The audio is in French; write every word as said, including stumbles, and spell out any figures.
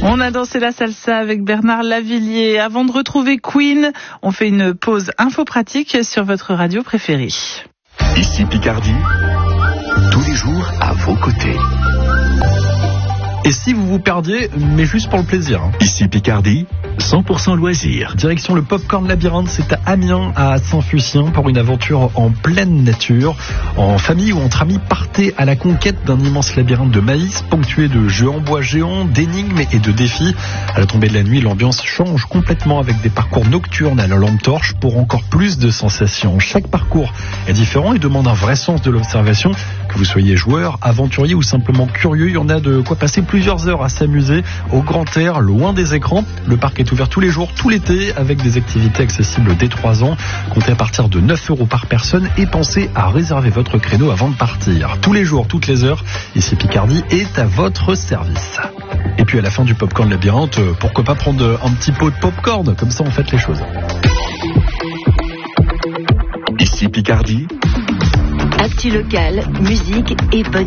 On a dansé la salsa avec Bernard Lavilliers. Avant de retrouver Queen, on fait une pause info pratique sur votre radio préférée. Ici Picardie, tous les jours à vos côtés. Et si vous vous perdiez, mais juste pour le plaisir. Hein. Ici Picardie, cent pour cent loisirs. Direction le Popcorn Labyrinthe, c'est à Amiens, à Saint-Fucien, pour une aventure en pleine nature. En famille ou entre amis, partez à la conquête d'un immense labyrinthe de maïs, ponctué de jeux en bois géants, d'énigmes et de défis. À la tombée de la nuit, l'ambiance change complètement avec des parcours nocturnes à la lampe torche pour encore plus de sensations. Chaque parcours est différent et demande un vrai sens de l'observation. Que vous soyez joueur, aventurier ou simplement curieux, il y en a de quoi passer plusieurs heures à s'amuser au grand air, loin des écrans. Le parc est ouvert tous les jours, tout l'été, avec des activités accessibles dès trois ans. Comptez à partir de neuf euros par personne et pensez à réserver votre créneau avant de partir. Tous les jours, toutes les heures, ici Picardie est à votre service. Et puis à la fin du Popcorn Labyrinthe, pourquoi pas prendre un petit pot de popcorn, comme ça on fait les choses. Ici Picardie. Actu local, musique et bonne